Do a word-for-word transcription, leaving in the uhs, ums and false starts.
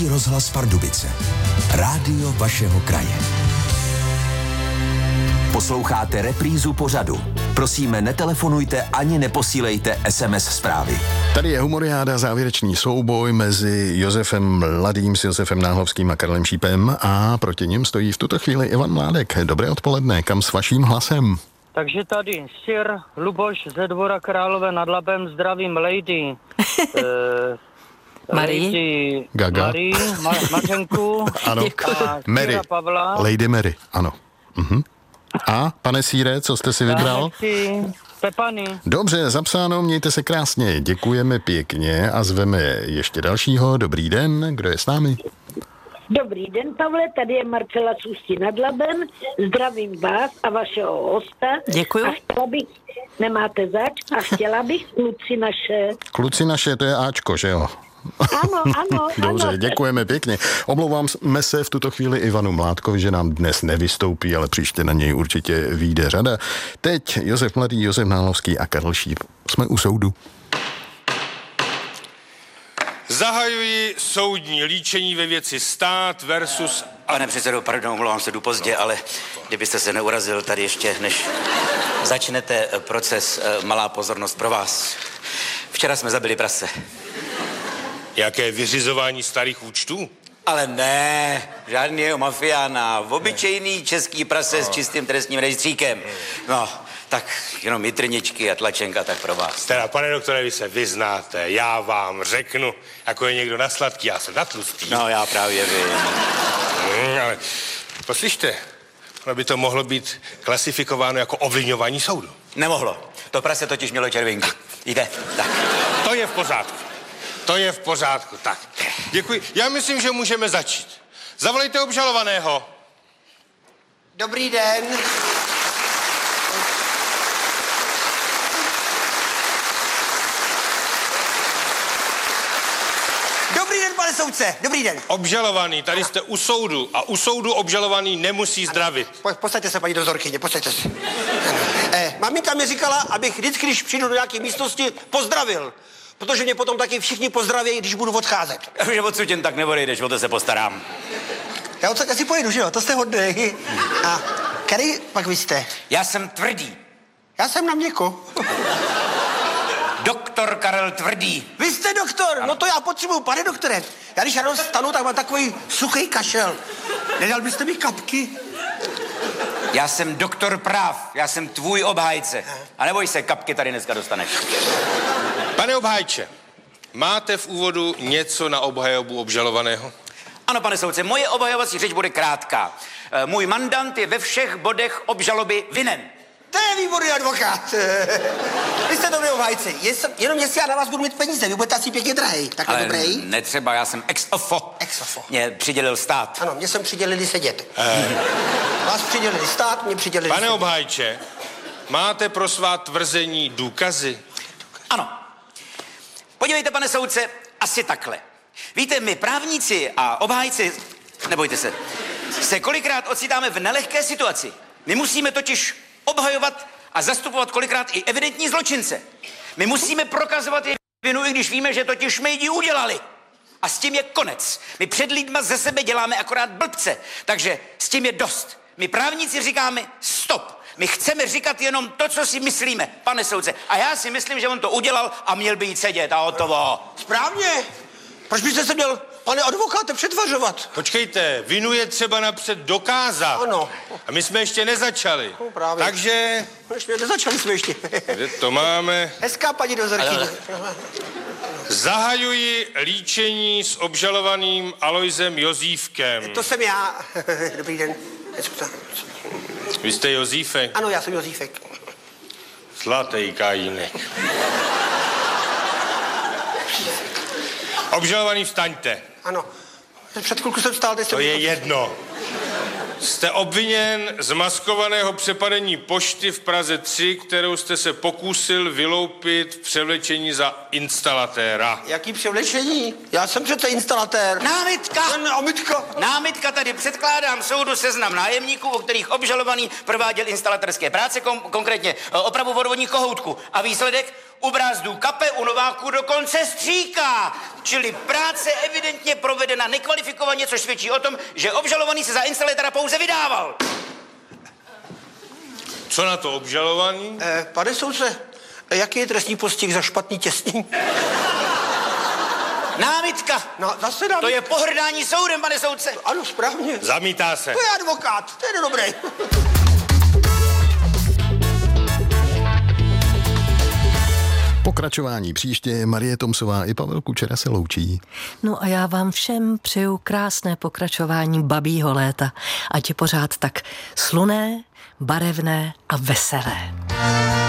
Český rozhlas Pardubice. Rádio vašeho kraje. Posloucháte reprízu pořadu. Prosíme, netelefonujte ani neposílejte es em es zprávy. Tady je Humoriáda, závěrečný souboj mezi Josefem Mladým s Josefem Náhlovským a Karlem Šípem a proti nim stojí v tuto chvíli Ivan Mládek. Dobré odpoledne, kam s vaším hlasem? Takže tady Sir Luboš ze Dvora Králové nad Labem, zdravím Lady. e, Marii. Gaga. Marii, Ma- Mařenku. Ano. A Mary. Sira Pavla. Lady Mary, ano. Mhm. A, pane Sýre, co jste si vybral? Nechci Pepany. Dobře, zapsáno, mějte se krásně, děkujeme pěkně a zveme ještě dalšího. Dobrý den, kdo je s námi? Dobrý den, Pavle, tady je Marcela z Ústí nad Labem. Zdravím vás a vašeho hosta. Děkuju. A chtěla bych, nemáte zač, a chtěla bych kluci naše. Kluci naše, to je Ačko, že jo? Ano, ano, Dobře, ano. děkujeme pěkně. Omlouváme se v tuto chvíli Ivanu Mládkovi, že nám dnes nevystoupí, ale příště na něj určitě vyjde řada. Teď Josef Mladý, Josef Náhlovský a Karel Šíp. Jsme u soudu. Zahajuji soudní líčení ve věci stát versus... Pane předsedo, pardon, omlouvám se, jdu pozdě, ale kdybyste se neurazil tady ještě, než začnete proces, malá pozornost pro vás. Včera jsme zabili prase. Jaké vyřizování starých účtů? Ale ne, žádný mafiána, obyčejný český prase no. s čistým trestním rejstříkem. No, tak jenom mitrničky a tlačenka, tak pro vás. Teda, pane doktore, vy se vyznáte, já vám řeknu, jako je někdo na sladký, já jsem na tlustý. No, já právě vím. Hmm, ale poslyšte, ono by to mohlo být klasifikováno jako ovlivňování soudu. Nemohlo, to prase totiž mělo červinky. Jde, tak. To je v pořádku. To je v pořádku, tak. Děkuji. Já myslím, že můžeme začít. Zavolejte obžalovaného. Dobrý den. Dobrý den, pane soudce. Dobrý den. Obžalovaný, tady jste u soudu a u soudu obžalovaný nemusí zdravit. Po, posaďte se, paní dozorkyně, posaďte se. Eh, maminka mi říkala, abych vždycky, když přijdu do nějaké místnosti, pozdravil. Protože mě potom taky všichni pozdraví, když budu odcházet. Že odsud jen tak neodejdeš, o to se postarám. Já odsud asi pojedu, že jo? To jste hodnej. A který pak vy jste? Já jsem Tvrdý. Já jsem na měko. Doktor Karel Tvrdý. Vy jste doktor? Ano. No to já potřebuju, pane doktore. Já když ráno stanu, tak mám takový suchý kašel. Nedal byste mi kapky? Já jsem doktor práv, já jsem tvůj obhájce. A neboj se, kapky tady dneska dostaneš. Pane obhájče, máte v úvodu něco na obhajobu obžalovaného? Ano, pane soudce, moje obhajovací řeč bude krátká. Můj mandant je ve všech bodech obžaloby vinen. To je výborný advokát. Vy jste dobrý obhájce. Jenom jestli já na vás budu mít peníze, vy budete asi pěkně drahej. Takhle Ale dobrý? netřeba, já jsem ex ofo. Ex ofo. Mě přidělil stát. Ano, mě jsem přidělili sedět. Eh. Vás přidělili stát, mě přidělili Pane sedět. obhájče, máte pro svá tvrzení důkazy? Ano. Podívejte, pane soudce, asi takhle. Víte, my právníci a obhájci, nebojte se, se kolikrát ocitáme v nelehké situaci. My musíme totiž obhajovat a zastupovat kolikrát i evidentní zločince. My musíme prokazovat jejich vinu, i když víme, že totiž šmejdi udělali. A s tím je konec. My před lidma ze sebe děláme akorát blbce. Takže s tím je dost. My právníci říkáme stop. My chceme říkat jenom to, co si myslíme, pane soudce. A já si myslím, že on to udělal a měl by jít sedět a hotovo. Správně. Proč byste se měl, pane advokáte, přetvařovat? Počkejte, vinu je třeba napřed dokázat. Ano. A my jsme ještě nezačali. No, právě. Takže... Ještě nezačali jsme ještě. Kde to máme? Hezká paní dozorkyně. Zahajuji líčení s obžalovaným Alojzem Jozífkem. To jsem já. Dobrý den. Vy jste Jozífek? Ano, já jsem Jozífek. Zlatý kajínek. Obžalovaný, vstaňte. Ano. Před chvilku jsem stál, teď jsem... To je jedno. Jste obviněn z maskovaného přepadení pošty v Praze tři, kterou jste se pokusil vyloupit v převlečení za instalatéra. Jaký převlečení? Já jsem přece instalatér. Námitka! Námitka! Námitka, tady předkládám soudu seznam nájemníků, o kterých obžalovaný prováděl instalatérské práce, kom- konkrétně opravu vodovodních kohoutků. A výsledek? u Brázdů kape, u Nováků dokonce stříká. Čili práce evidentně provedena nekvalifikovaně, což svědčí o tom, že obžalovaný se za instalatéra pouze vydával. Co na to obžalovaný? Eh, pane soudce, jaký je trestní postih za špatný těsnění? Námitka. No, zase námitka. To je pohrdání soudem, pane soudce. Ano, správně. Zamítá se. To je advokát, to je dobrý. Pokračování příště. Marie Tomsová i Pavel Kučera se loučí. No a já vám všem přeju krásné pokračování babího léta. Ať je pořád tak slunné, barevné a veselé.